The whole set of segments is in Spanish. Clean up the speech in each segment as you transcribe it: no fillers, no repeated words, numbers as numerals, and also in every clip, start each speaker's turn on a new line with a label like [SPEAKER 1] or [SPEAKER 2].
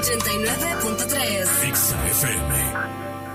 [SPEAKER 1] 89.3
[SPEAKER 2] Exa FM.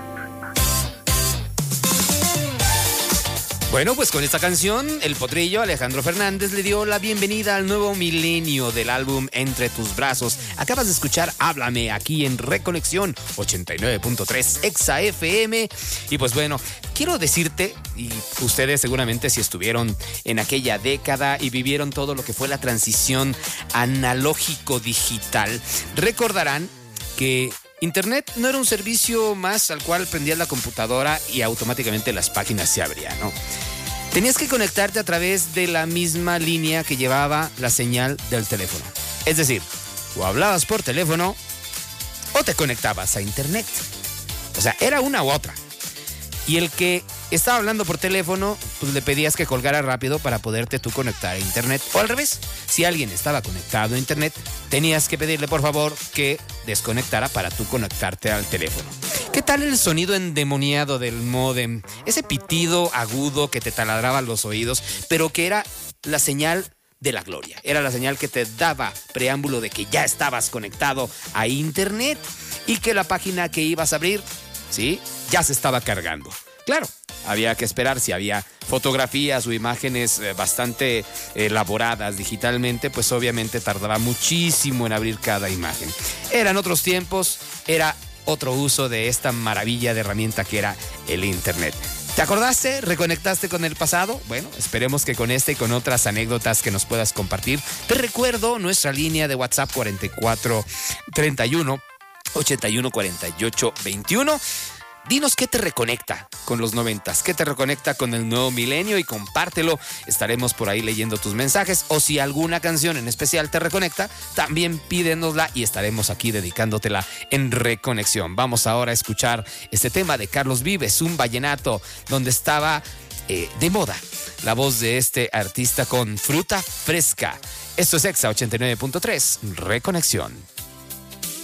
[SPEAKER 3] Bueno, pues con esta canción, el potrillo Alejandro Fernández le dio la bienvenida al nuevo milenio del álbum Entre tus brazos. Acabas de escuchar Háblame aquí en Reconexión 89.3 Exa FM. Y pues bueno, quiero decirte, y ustedes seguramente si estuvieron en aquella década y vivieron todo lo que fue la transición analógico-digital, recordarán que Internet no era un servicio más al cual prendías la computadora y automáticamente las páginas se abrían, ¿no? Tenías que conectarte a través de la misma línea que llevaba la señal del teléfono. Es decir, o hablabas por teléfono o te conectabas a Internet. O sea, era una u otra. Y el que estaba hablando por teléfono, pues le pedías que colgara rápido para poderte tú conectar a Internet. O al revés, si alguien estaba conectado a Internet, tenías que pedirle por favor que desconectara para tú conectarte al teléfono. ¿Qué tal el sonido endemoniado del módem? Ese pitido agudo que te taladraba los oídos, pero que era la señal de la gloria. Era la señal que te daba preámbulo de que ya estabas conectado a Internet y que la página que ibas a abrir, ¿sí?, ya se estaba cargando. Claro, había que esperar. Si había fotografías o imágenes bastante elaboradas digitalmente, pues obviamente tardaba muchísimo en abrir cada imagen. Eran otros tiempos, era otro uso de esta maravilla de herramienta que era el Internet. ¿Te acordaste? ¿Reconectaste con el pasado? Bueno, esperemos que con esta y con otras anécdotas que nos puedas compartir. Te recuerdo nuestra línea de WhatsApp 4431 81 48 21. Dinos qué te reconecta con los 90s, qué te reconecta con el nuevo milenio y compártelo. Estaremos por ahí leyendo tus mensajes, o si alguna canción en especial te reconecta, también pídenosla y estaremos aquí dedicándotela en Reconexión. Vamos ahora a escuchar este tema de Carlos Vives, un vallenato donde estaba de moda la voz de este artista con Fruta Fresca. Esto es Exa 89.3, Reconexión.